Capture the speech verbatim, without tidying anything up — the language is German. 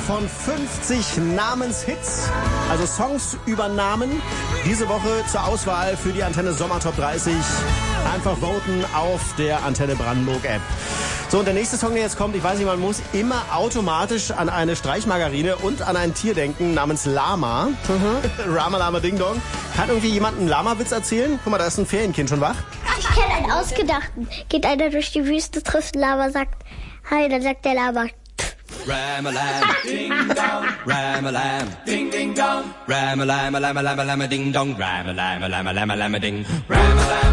von fünfzig Namenshits, also Songs über Namen. Diese Woche zur Auswahl für die Antenne Sommer Top dreißig. Einfach voten auf der Antenne Brandenburg App. So, und der nächste Song, der jetzt kommt, ich weiß nicht, man muss immer automatisch an eine Streichmargarine und an ein Tier denken namens Lama. Mhm. Rama Lama Ding Dong. Kann irgendwie jemand einen Lama-Witz erzählen? Guck mal, da ist ein Ferienkind schon wach. Ich kenne einen ausgedachten. Geht einer durch die Wüste, trifft einen Lama, sagt Hi, dann sagt der Lama Ram-a-lam, ding-dong, ram-a-lam, ding-ding-dong, ram-a-lam, lam-a-lam, lam-a-ding-dong, ram-a-lam, lam-a-lam, lam-a-ding, ram-a-lam.